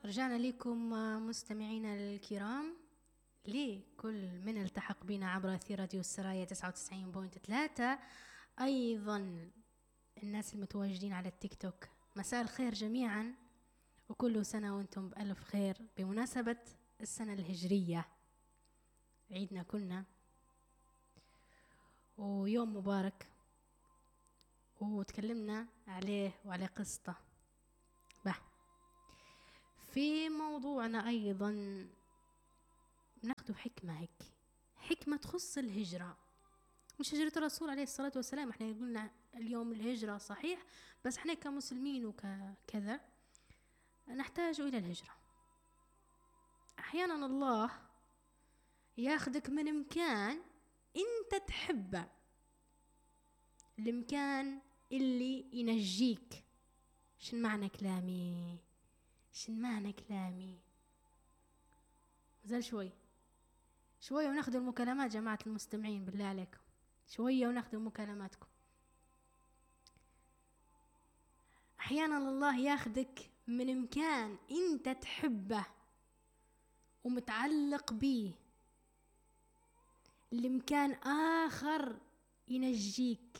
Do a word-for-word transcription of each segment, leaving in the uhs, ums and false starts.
رجعنا لكم مستمعينا الكرام، لكل من التحق بنا عبر أثير راديو السرايا تسعة وتسعين فاصلة ثلاثة. أيضا الناس المتواجدين على التيك توك، مساء الخير جميعا، وكل سنة وانتم بألف خير بمناسبة السنة الهجرية، عيدنا كلنا ويوم مبارك، وتكلمنا عليه وعلى قصته. به في موضوعنا أيضا ناخذ حكمة، هيك حكمة تخص الهجرة، مش هجرة الرسول عليه الصلاة والسلام. احنا قلنا اليوم الهجرة صحيح، بس احنا كمسلمين وكذا نحتاج إلى الهجرة. أحيانا الله ياخدك من مكان انت تحبه المكان اللي ينجيك. شن معنى كلامي؟ شن معنى كلامي؟ زال شوي شوية وناخذ المكالمات جماعة المستمعين، بالله عليكم شوية وناخذ مكالماتكم. أحيانا الله ياخدك من مكان انت تحبه ومتعلق بيه لمكان آخر ينجيك.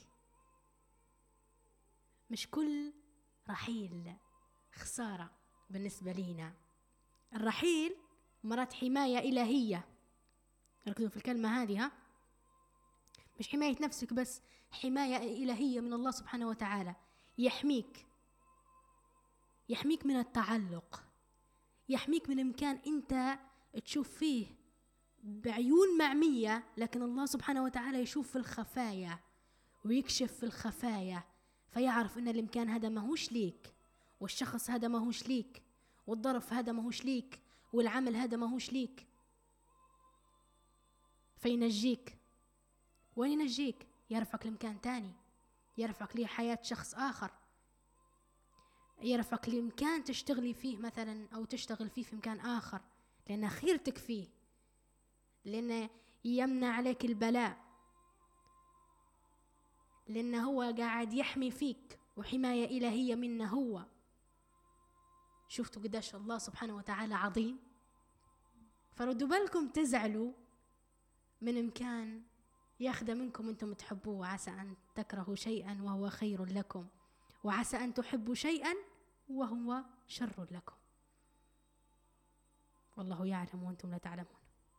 مش كل رحيل خسارة بالنسبة لينا. الرحيل مرات حماية إلهية، ركزوا في الكلمة هذه، ها، مش حماية نفسك بس، حماية إلهية من الله سبحانه وتعالى. يحميك يحميك من التعلق، يحميك من مكان انت تشوف فيه بعيون معمية، لكن الله سبحانه وتعالى يشوف في الخفايا ويكشف في الخفايا، فيعرف ان المكان هذا ماهوش ليك، والشخص هذا ماهوش ليك، والظرف هذا ماهوش ليك، والعمل هذا ماهوش ليك، فينجيك. وين ينجيك؟ يرفعك لمكان تاني، يرفعك لحياة شخص آخر، يرفعك لمكان تشتغلي فيه مثلا، أو تشتغل فيه في مكان آخر، لأن خيرتك فيه، لأنه يمنع عليك البلاء، لأنه هو قاعد يحمي فيك، وحماية إلهية منه هو. شفتوا قداش الله سبحانه وتعالى عظيم؟ فردوا بالكم تزعلوا من مكان ياخذ منكم انتم تحبوه، وعسى أن تكرهوا شيئا وهو خير لكم، وعسى أن تحبوا شيئا وهو شر لكم، والله يعلم وأنتم لا تعلمون.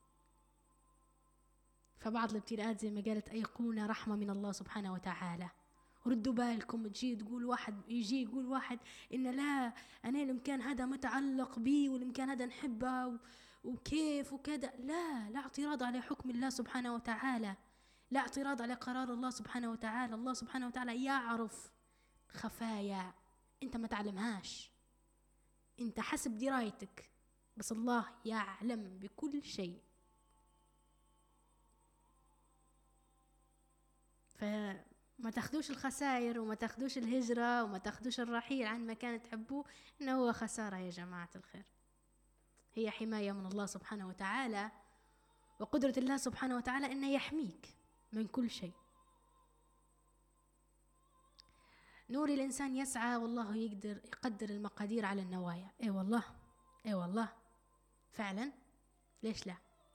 فبعض الابتلاءات زي ما قالت أيقونة رحمة من الله سبحانه وتعالى. ردوا بالكم، تجي تقول واحد، يجي يقول واحد إن لا أنا المكان هذا متعلق بي، والمكان هذا نحبه وكيف وكذا. لا لا اعتراض على حكم الله سبحانه وتعالى، لا اعتراض على قرار الله سبحانه وتعالى. الله سبحانه وتعالى يعرف خفايا انت ما تعلمهاش، انت حسب درايتك، بس الله يعلم بكل شيء. فما تاخدوش الخسائر، وما تاخدوش الهجرة، وما تاخدوش الرحيل عن مكان تحبوه انه هو خسارة. يا جماعة الخير، هي حماية من الله سبحانه وتعالى، وقدرة الله سبحانه وتعالى انه يحميك من كل شيء. نور الإنسان يسعى، والله يقدر يقدر المقادير على النوايا. اي والله، اي والله فعلا، ليش لا.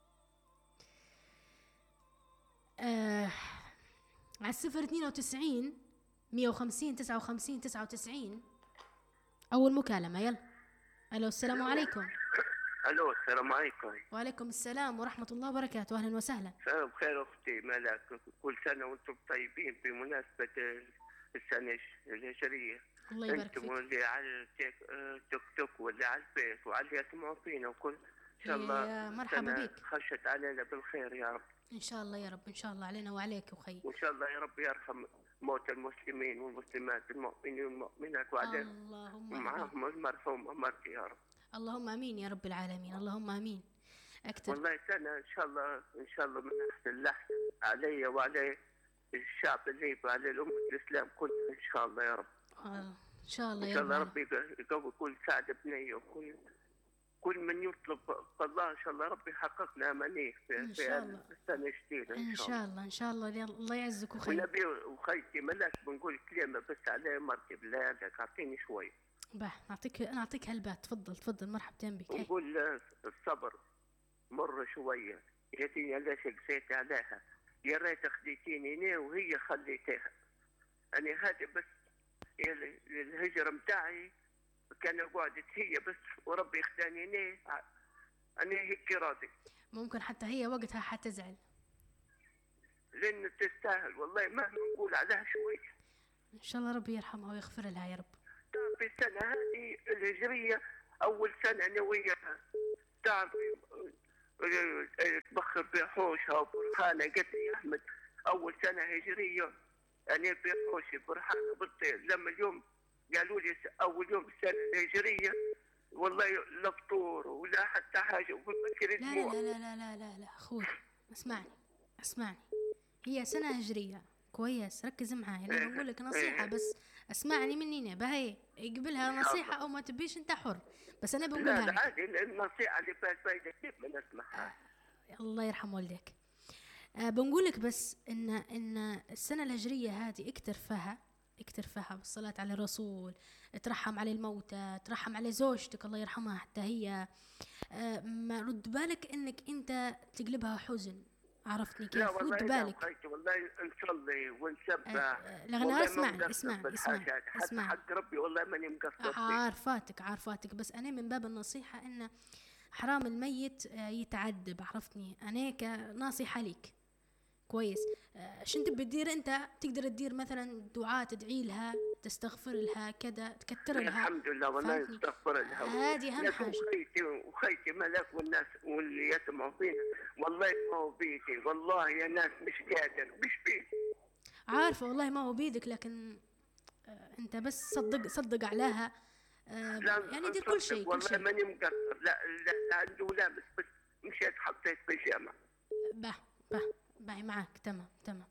آه على الصفر اثنين وتسعين مية وخمسين تسعة وخمسين تسعة وتسعين أول مكالمة. يلا. ألو، السلام عليكم. ألو، السلام عليكم. وعليكم السلام ورحمة الله وبركاته، أهلا وسهلا. مساء الخير أختي ملاك، كل سنة وأنتم طيبين بمناسبة السنة الهجرية. الله يبارك فيك. أنتم واللي على التيك توك واللي على البيت وعلى يسمعوا فينا وكل، إن شاء الله مرحبا بك، خشت علينا بالخير يا رب. إن شاء الله يا رب، إن شاء الله علينا وعليك وخير. وإن شاء الله يا رب يرحم موت المسلمين والمسلمات، المؤمنين والمؤمنات، وعلينا ومعهم المرحوم مرتي يا رب. اللهم امين يا رب العالمين، اللهم امين. اكثر والله سنه ان شاء الله، ان شاء الله من احسن اللحظه علي وعلى الشعب الليبي وعلى الامه الاسلام كلها ان شاء الله يا رب. آه. ان شاء الله ان يا شاء الله رب. ربي يقوي كل سعد بنيه، وكل كل من يطلب الله ان شاء الله ربي يحقق له امانيه في, في السنه الجديده ان شاء الله. ان شاء الله الله يعزك وخير. ونبي وخيتي ملاك بنقول كلمه بس على مرتي، بالله عليك اعطيني شوي. باه نعطيك نعطيك هالبات. تفضل تفضل مرحبتين بك. نقول الصبر مر شوية، يا علاش قسيت عليها، يا ريت خديتيني انا وهي خليتيها. أنا هذا بس الهجرة متاعي كان قعدت هي بس وربي خداني انا، أنا هيك راضي. ممكن حتى هي وقتها حتزعل لأن تستاهل والله مهما نقول عليها شوية. إن شاء الله ربي يرحمها ويغفر لها يا رب. في السنة هذه الهجرية أول سنة أنا وياها تعرف تبخر بحوشها وفرحانة. قالت لي يا أحمد أول سنة هجرية أنا بحوشي فرحانة بالطير. لما اليوم قالوا لي أول يوم السنة الهجرية والله لا فطور ولا حتى حاجة وبفكر دموع. لا لا لا لا لا لا أخوي اسمعني اسمعني، هي سنة هجرية كويس، ركز معايا. أنا بقول لك نصيحة بس اسمعني مني بهي، يقبلها نصيحة أو ما تبيش أنت حر، بس أنا بقولها لك. لا عادي النصيحة اللي فيها فايدة كيف ما نسمعها. آه الله يرحم والديك. آه بنقول لك بس إن إن السنة الهجرية هذه اكتر فيها اكتر فيها بالصلاة على الرسول، ترحم على الموتى، ترحم على زوجتك الله يرحمها حتى هي. آه ما رد بالك إنك أنت تقلبها حزن، عرفتني كيف؟ رد بالك والله نصلي ونسبح. آه لا اسمعني اسمعني اسمعني اسمعني حق ربي والله ماني مقصر. عارفاتك عارفاتك بس أنا من باب النصيحة إن حرام الميت يتعذب، عرفتني؟ أنا كناصحة لك كويس. شنت بتدير انت؟ تقدر تدير مثلا دعاء تدعي لها، تستغفر لها كذا، تكتر لها. الحمد لله والله استغفر لها. هذه اهم حاجه. وخيتي وخيتي ملاك والناس واللي يسمعوا فينا والله ما هو بيدي، والله يا ناس مش قادر مش بيدي. عارفه والله ما هو بيدك، لكن آه انت بس صدق صدق عليها. آه يعني دير كل شيء والله شيء. ماني مقصر. لا لا لا عنده لابس بس مشيت حطيت بيجامه. به به باي معك تمام تمام.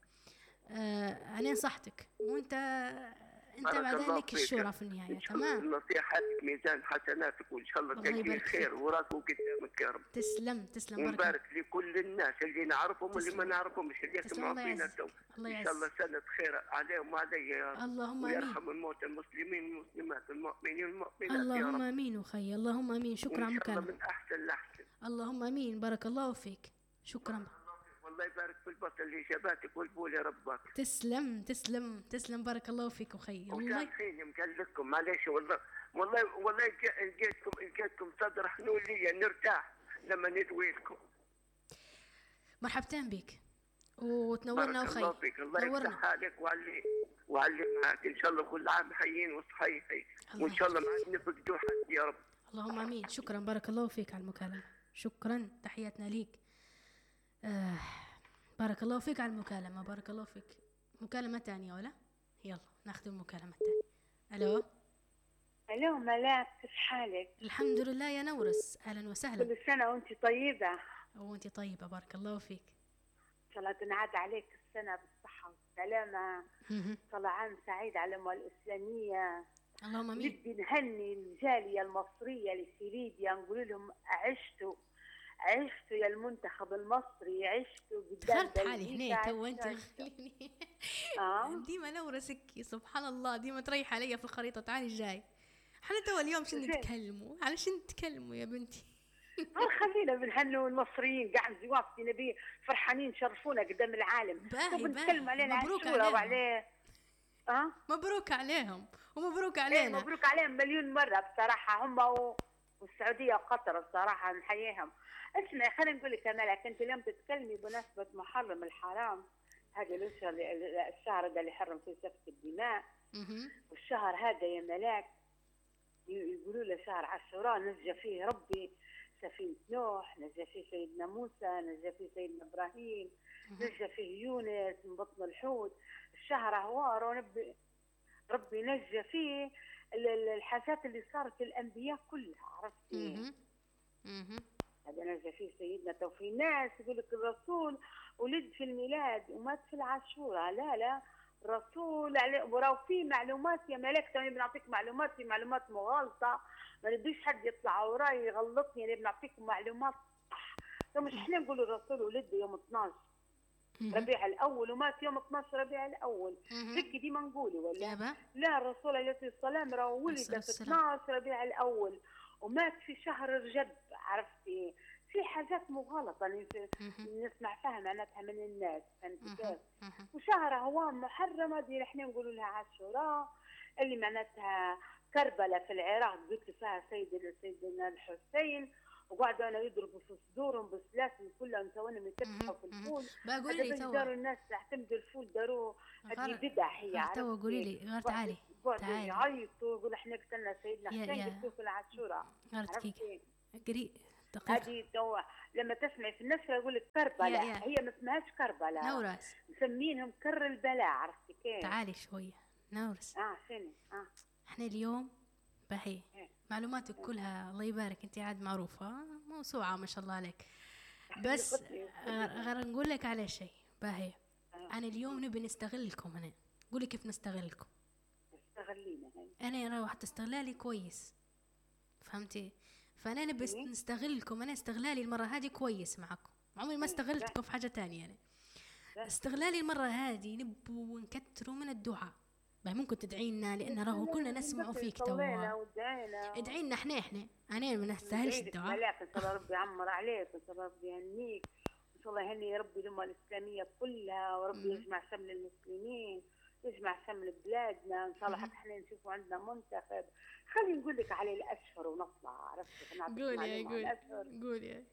آه أنا نصحتك وأنت أنت بعدين لك الشورى في النهاية. تمام. النصيحة لك ميزان حسناتك وإن شاء الله تلقي خير وراك وقدامك يا رب. تسلم تسلم. ونبارك لكل الناس اللي نعرفهم واللي ما نعرفهمش اللي يسمعوا فينا تو. إن شاء الله سنة خير عليهم وعلي يا رب. اللهم آمين. ويرحم الموتى المسلمين والمسلمات المؤمنين والمؤمنات. اللهم آمين وخي. اللهم آمين. شكرا على المكالمة. من أحسن لأحسن. اللهم آمين. بارك الله فيك. شكرا. الله يبارك في البطل اللي جاباتك والبول يا ربك. تسلم تسلم تسلم. بارك الله فيك وخي. والله خير مقلقكم معليش والله والله والله لقيتكم لقيتكم صدر حنون لي نرتاح لما ندوي لكم. مرحبتين بك وتنورنا وخي. الله فيك. الله يفتح حالك وعلي وعلي معك ان شاء الله كل عام حيين وصحيحين وان شاء الله ما نفقدوا حد يا رب. اللهم امين. شكرا بارك الله فيك على المكالمة. شكرا تحياتنا ليك. آه بارك الله فيك على المكالمة. بارك الله فيك. مكالمة تانية ولا؟ يلا ناخذ المكالمة الثانية. الو الو ملاك كيف حالك؟ الحمد لله يا نورس. اهلا وسهلا. كل سنة وانت طيبة. وانت طيبة بارك الله فيك. ان شاء الله تنعاد عليك السنة بالصحة والسلامة. صلى عام سعيد على الأمة الإسلامية. اللهم امين. بدي نهني الجالية المصرية اللي في ليبيا نقول لهم عشتوا عشتوا يا المنتخب المصري، عشتوا قدام دخلت حالي هنا تو انت خليني اه ديما نورسك سبحان الله، ديما تريح علي في الخريطة. تعالي الجاي احنا تو اليوم شنو نتكلموا على شنو نتكلموا يا بنتي؟ خلينا بنهنوا المصريين قاعد زوافي نبي فرحانين شرفونا قدام العالم. باهي بنتكلم علينا مبروك عليهم. وعليه اه مبروك عليهم ومبروك علينا. ايه مبروك عليهم مليون مرة بصراحة هم و... والسعودية وقطر بصراحة نحييهم. اسمعي خلينا نقول لك يا ملك، انت اليوم تتكلمي بمناسبة محرم الحرام، هذا الشهر الشهر ده اللي حرم فيه سفك الدماء. والشهر هذا يا ملاك يقولوا له شهر عاشوراء نجى فيه ربي سفينة نوح، نجى فيه سيدنا موسى، نجى فيه سيدنا إبراهيم، نجى فيه يونس من بطن الحوت. الشهر هوار وربي ربي نجى فيه الحاجات اللي صارت الأنبياء كلها، عرفتي؟ هذا نجى فيه سيدنا. تو في ناس يقول لك الرسول ولد في الميلاد ومات في العاشوراء. لا لا رسول عليه. وراو في معلومات يا ملك توني بنعطيك معلومات، في معلومات مغالطه ما نديش حد يطلع وراي يغلطني. انا بنعطيكم معلومات صح. تو مش احنا نقولوا الرسول ولد يوم اثناشر ربيع الأول ومات يوم اثني عشر ربيع الأول. هيك ديما نقولي ولا لا؟ الرسول عليه الصلاة والسلام راه ولد في اثني عشر ربيع الأول ومات في شهر رجب. عرفتي في حاجات مغالطة نسمع فيها معناتها من الناس، فهمتي كيف؟ وشهر هو محرمة دي احنا نقولوا لها عاشوراء اللي معناتها كربلاء في العراق قلت فيها سيد سيدنا الحسين وقعدوا انا يضربوا في صدورهم بسلاسل كلهم توانهم يتبحوا في الفول. بقول لي تو داروا الناس تعتمدوا الفول داروه هذه بدع هي. تو قولي لي غير تعالي تعالي يعيطوا يقولوا احنا قتلنا سيدنا حسين قلتوا في العاشوراء. غير دقيقة قري دقيقة هذه تو لما تسمعي في النشرة يقول لك كربلاء، هي ما اسمهاش كربلاء نورس مسمينهم كر البلاء. عرفتي كيف؟ تعالي شوية نورس. اه شنو اه احنا اليوم باهي معلوماتك كلها الله يبارك انت عاد معروفة موسوعة ما شاء الله عليك، بس غير نقول لك على شيء باهي. انا اليوم نبي نستغلكم. انا قولي كيف نستغلكم. استغلينا انا راح تستغلالي كويس فهمتي؟ فانا نبي نستغلكم. انا استغلالي المرة هذه كويس معكم، عمري ما استغلتكم في حاجة تانية. يعني استغلالي المرة هذه نبوا نكتروا من الدعاء. ممكن تدعي لنا لان راهو كنا نسمعوا فيك توا. ادعي لنا احنا احنا انا ما نستاهلش الدعاء. ملاك ان شاء الله ربي يعمر عليك، ان شاء الله ربي يهنيك، ان شاء الله يهني يا ربي الامه الاسلاميه كلها، وربي يجمع شمل المسلمين، يجمع شمل بلادنا ان شاء الله. حتى احنا نشوفوا عندنا منتخب. خليني نقول لك على الاشهر ونطلع. عرفتي؟ قولي قولي قولي.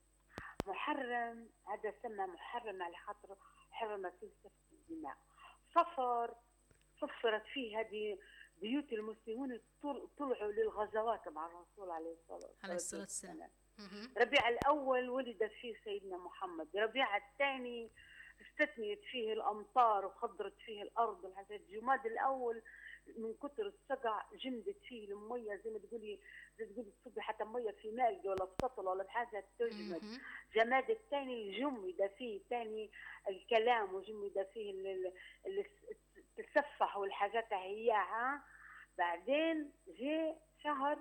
محرم هذا سمى محرم على خاطر حرم فيه سفك الدماء. صفر صفرت فيه هذه بيوت المسلمين طلعوا للغزوات مع الرسول عليه الصلاة والسلام. ربيع الأول ولد فيه سيدنا محمد. ربيع الثاني استثنيت فيه الأمطار وخضرت فيه الأرض والحاجات. جماد الأول من كتر السقع جمدت فيه المية زي ما تقولي زي ما تقولي تصبي حتى مية في مالقة ولا في سطل ولا بحاجة تجمد. جماد الثاني جمد فيه ثاني الكلام وجمد فيه التسفح والحاجات هياها. بعدين جاء شهر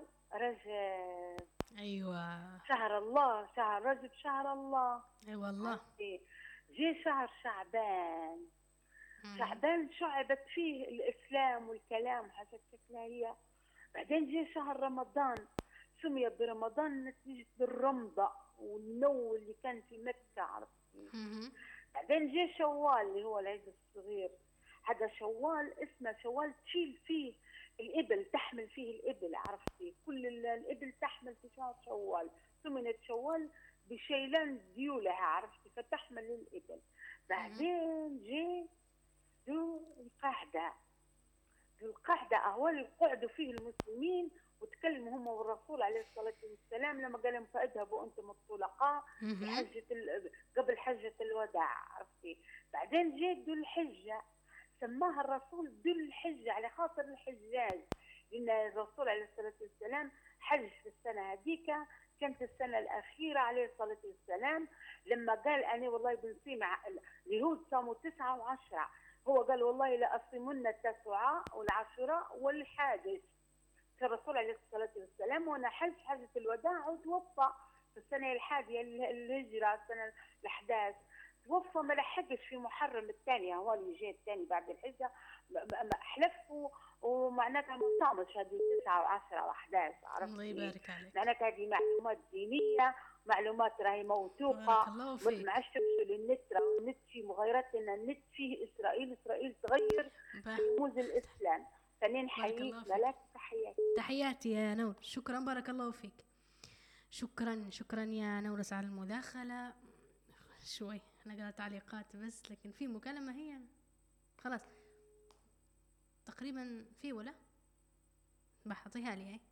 رجب. ايوه شهر الله، شهر رجب شهر الله. اي أيوة والله. جاء شهر شعبان. مم. شعبان شعبت فيه الاسلام والكلام حاجات شكلها هي. بعدين جاء شهر رمضان سمي برمضان نتيجة بالرمضة والنو اللي كان في مكة. عرفتي؟ بعدين جاء شوال اللي هو العيد الصغير. هذا شوال اسمه شوال تشيل فيه الإبل، تحمل فيه الإبل. عرفتي؟ كل الإبل تحمل في شهر شوال. سميت شوال بشيلان ديولها. عرفتي؟ فتحمل الإبل. بعدين جاء ذو القعدة. ذو القعدة أول يقعدوا فيه المسلمين وتكلموا هم والرسول عليه الصلاة والسلام لما قال لهم فاذهبوا أنتم الطلقاء حجة قبل حجة الوداع. عرفتي؟ بعدين جاء ذو الحجة سماها الرسول ذو الحجة على خاطر الحجاج، لأن الرسول عليه الصلاة والسلام حج في السنة هذيك كانت السنة الأخيرة عليه الصلاة والسلام لما قال أنا والله بنصيم. اليهود صاموا تسعة وعشرة، هو قال والله لا أصيمن التسعة والعشرة والحادث. فالرسول عليه الصلاة والسلام وانا حج حجة الوداع وتوفى في السنة الحادية الهجرة السنة الأحداث. توفى ما لحقش في محرم الثاني، هو اللي جاء الثاني بعد الحجة حلف ومعناتها ما صامش هذه تسعة وعشرة وأحداث. عرفت؟ الله يبارك عليك. معناتها هذه معلومات دينية، معلومات راهي موثوقة. ما عادش تمشوا للنت، راه النت فيه مغايرات لأن النت فيه إسرائيل. إسرائيل تغير رموز الإسلام. فنين نحييك ملاك. تحياتي تحياتي يا نور. شكرا بارك الله فيك. شكرا شكرا يا نورس على المداخلة. شوي نقرأ تعليقات بس لكن في مكالمة هي خلاص تقريبا في ولا بحطيها لي هاي.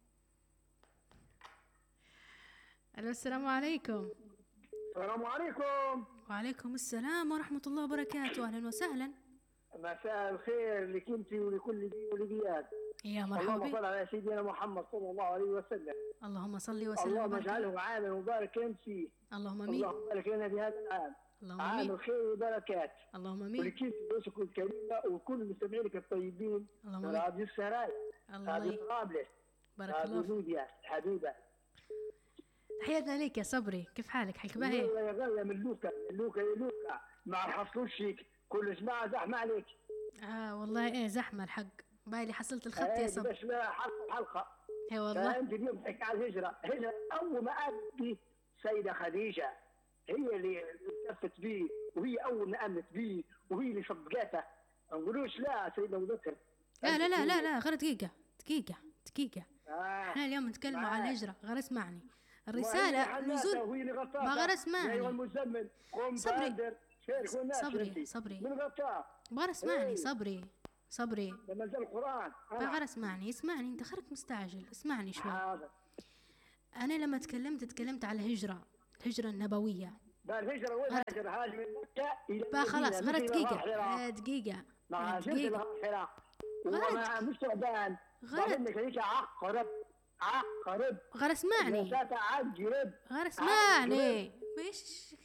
الو السلام عليكم. السلام عليكم. وعليكم السلام ورحمة الله وبركاته. أهلا وسهلا. مساء الخير لك انت ولكل دي ولديات. يا مرحبا. اللهم صل على سيدنا محمد صلى الله عليه وسلم. اللهم صل وسلم. اللهم اجعله عاما مبارك انت فيه. اللهم امين. اللهم بارك لنا في هذا العام. اللهم عام امين. الخير والبركات. اللهم امين. ولكل ضيوفك الكريمه وكل مستمعينك الطيبين. اللهم امين. راديو السراي. راديو طرابلس. بارك الله فيك. ليبيا حبيبه. تحياتنا لك يا صبري، كيف حالك؟ حالك باهي؟ والله يا غاليه من لوكا من لوكا يا لوكا ما حصلوش فيك كل جماعه زحمه عليك. اه والله ايه زحمه الحق، بالي حصلت الخط يا ايه صبري. باش لا حلقه حلقه. اي والله. فانت اليوم تحكي على الهجره، هجره اول ما قالت السيده خديجه هي اللي التفت بيه، وهي اول ما امنت بيه، وهي اللي صدقته. ما نقولوش لا سيدنا ابو بكر. لا لا لا لا لا غير دقيقه دقيقه دقيقه. آه. احنا اليوم نتكلم معاك. عن الهجره، غير اسمعني. الرساله نزول. ما غير اسمعني. ايوه المزمل قوم صبري. بادر شارك والناس. صبري صبري من غطاه. غير اسمعني. إيه. صبري صبري لما نزل القران. غير اسمعني اسمعني انت خرك مستعجل، اسمعني شوي. حاضر. انا لما تكلمت تكلمت على الهجره، الهجره النبويه. بقى الهجره وين هاجر؟ هاجر من مكه الى بقى خلاص المدينة، غير مثل دقيقه الغار آه، دقيقه مع آه، جد دقيقه الغار غلط. وما مش تعبان. غلط. بعدين خليك عقرب عقرب. غير اسمعني مسافة عقرب. غير اسمعني مش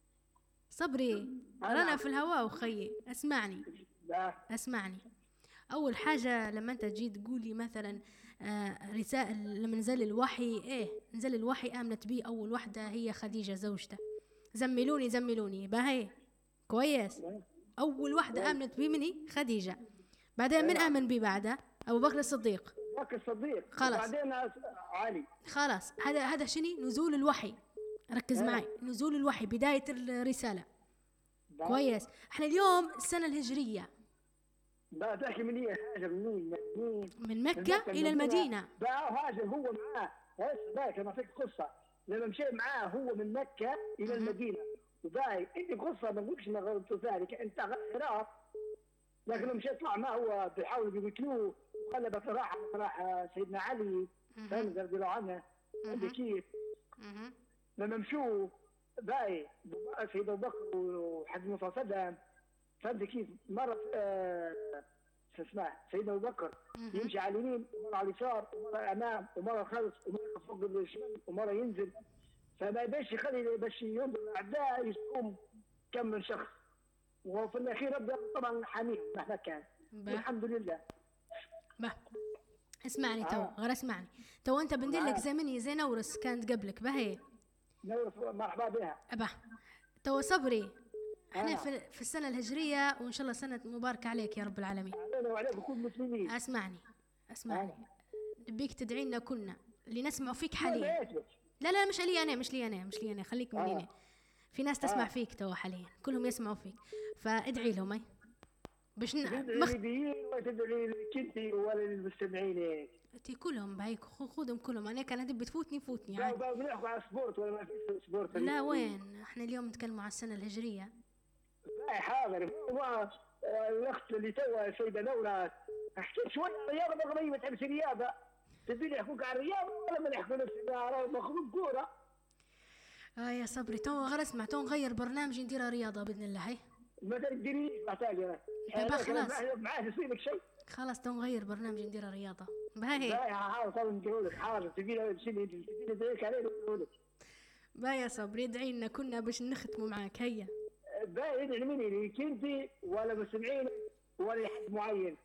صبري. رانا في الهواء وخيي اسمعني لا اسمعني. اول حاجه لما انت تجي تقولي مثلا آه رسالة لما نزل الوحي، ايه نزل الوحي امنت بيه اول وحده هي خديجه زوجته. زملوني زملوني باهي كويس. اول وحده امنت بيه مني خديجه. بعدين من امن بيه بعدها؟ ابو بكر الصديق. بكر الصديق. خلاص. بعدين علي. خلاص هذا هذا شنو نزول الوحي. ركز إيه. معي، نزول الوحي بدايه الرساله. بقى- كويس. احنا اليوم السنه الهجريه بقى تحكي من هي هاجر منين منين؟ من مكه الى المدينه. بقى هاجر هو معاه. بس باك انا فيك قصه لما مشي معاه هو من مكه الى المدينه. وباي انت قصه ما نقولش ما غلطت ذلك انت غيرها. لكن لما مشي يطلع معه هو بيحاولوا يقتلوه وقلبت راح راح سيدنا علي فهمت رضي الله عنه. هذا كيف مهم. لما مشوا باي سيدنا ابو بكر وحد النبي صلى الله عليه وسلم فهمت كيف مره آه شو اسمه سيدنا ابو بكر مهم. يمشي على اليمين ومره على اليسار ومره امام ومره خلف ومره فوق الشمال ومره ينزل. فما باش يخلي باش ينظر الاعداء يسقوم كم من شخص. وفي الاخير ربنا طبعا حميد مهما كان. با. والحمد لله. با. اسمعني تو آه. غير اسمعني تو. انت بندير لك معاك. زمني زي نورس كانت قبلك باهي. نورس مرحبا بها. ابا تو صبري. احنا آه. في, في السنه الهجريه وان شاء الله سنه مباركه عليك يا رب العالمين. علينا وعليكم كل المسلمين. اسمعني اسمعني آه. نبيك تدعي لنا كلنا اللي نسمع فيك لا، حاليا. يثبت. لا لا مش لي انا مش لي انا مش لي انا خليك من آه. هنا. في ناس تسمع آه. فيك تو حاليا كلهم يسمعوا فيك فادعي لهم اي باش ن- تدعي مخ... للليبيين وتدعي لك انت ولا للمستمعين. تي كلهم بهيك خو- خذهم كلهم. انا كان هدي بتفوتني فوتني لا عادي. بقى بنحكوا على سبورت ولا ما في سبورت؟ لا وين احنا اليوم نتكلم على السنه الهجريه. لا حاضر هو آه، الاخت اللي توها السيده نورة حكيت شويه على الرياضه بغى ما تحبش الرياضه. تبي لي يحكوك على الرياضه ولا ما نحكوا نفس الرياضه مخلوق كوره؟ اه يا صبري تو غير اسمع تو نغير برنامج ندير رياضه باذن الله. هاي ما تدريش محتاج انا. طيب خلاص. معاه يصير لك شيء. خلاص تو نغير برنامج ندير رياضه باهي. لا حاول طول نديروا لك حاضر تبي لي تبي لي تدريك عليه نديروا لك. باهي يا صبري ادعي لنا كنا باش نختموا معاك. هيا باين مني ليك انت ولا مستمعين ولا حد معين؟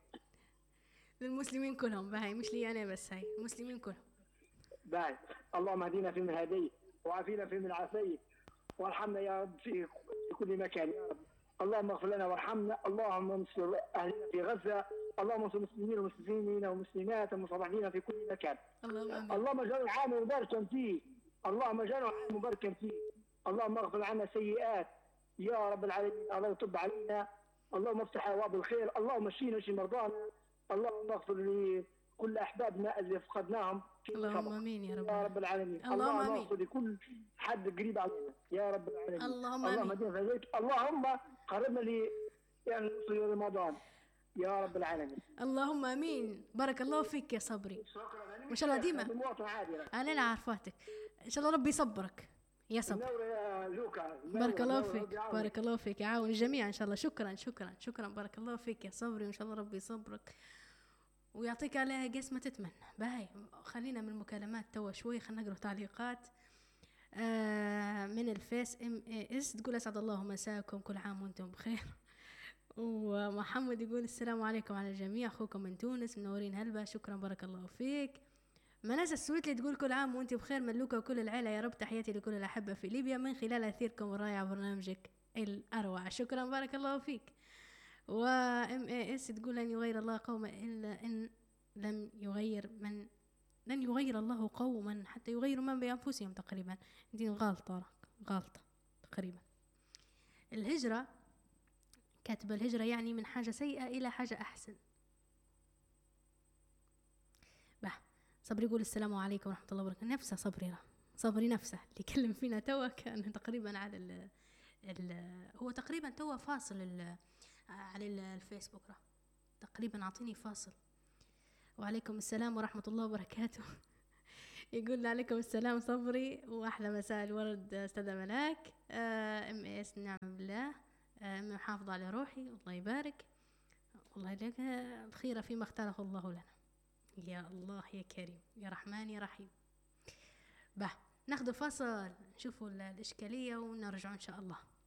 للمسلمين كلهم باهي مش لي انا بس. هاي المسلمين كلهم. باين. اللهم اهدنا فيمن هديت وعافينا فيمن عافيت وارحمنا يا رب في كل مكان يا رب. اللهم اغفر لنا وارحمنا. اللهم انصر اهلنا في غزه. اللهم انصر المسلمين والمسلمين والمسلمات المستضعفين في كل مكان. اللهم امين. اللهم اجعله عام مباركا فيه. اللهم اجعله عام مباركا فيه. اللهم اغفر عنا السيئات يا رب العالمين. اللهم تب علينا. اللهم افتح ابواب الخير. اللهم اشفينا واشف مرضانا. اللهم اغفر لكل احبابنا اللي فقدناهم في اللهم الخبر. امين يا رب. يا رب العالمين. اللهم اللهم آمين. اغفر لكل حد قريب علينا يا رب العالمين. اللهم اللهم امين. اهدنا فهديت. اللهم قربنا ل يعني نوصل رمضان يا رب العالمين. اللهم امين. بارك الله فيك يا صبري. ما شاء الله ديما. مواطن عادي. انا لا عارفاتك. ان شاء الله ربي يصبرك يا صبري. نورة يا لوكا. بارك الله نورة، فيك ربي يعاونك. بارك الله فيك يعاون الجميع ان شاء الله. شكرا شكرا شكرا بارك الله فيك يا صبري وان شاء الله ربي يصبرك ويعطيك عليها قس ما تتمنى. باهي خلينا من المكالمات توا شوي. خلينا نقرا تعليقات آه من الفيس. ام اي اس تقول اسعد الله مساكم كل عام وانتم بخير. ومحمد يقول السلام عليكم على الجميع اخوكم من تونس منورين هلبا. شكرا بارك الله فيك. منازل السويتلي تقول كل عام وانت بخير ملوكة وكل العيلة يا رب. تحياتي لكل الأحبة في ليبيا من خلال أثيركم الرائع برنامجك الأروع. شكرا بارك الله فيك. و ام اي اس تقول لن يغير الله قوما إلا إن لم يغير من لن يغير الله قوما حتى يغيروا ما بأنفسهم. تقريبا دي غلطة غلطة تقريبا. الهجرة كاتب الهجرة يعني من حاجة سيئة إلى حاجة أحسن. به صبري يقول السلام عليكم ورحمة الله وبركاته. نفسه صبري صبري نفسه اللي يكلم فينا توا كان تقريبا على ال ال هو تقريبا توا فاصل ال على الفيسبوك راه تقريبا أعطيني فاصل. وعليكم السلام ورحمة الله وبركاته. يقول عليكم السلام صبري وأحلى مساء الورد أستاذة ملاك. ام اس نعم بالله. ام محافظة على روحي الله يبارك. والله لك الخير فيما اختاره الله لنا. يا الله يا كريم يا رحمن يا رحيم. به ناخذ فاصل نشوفوا الإشكالية ونرجع إن شاء الله.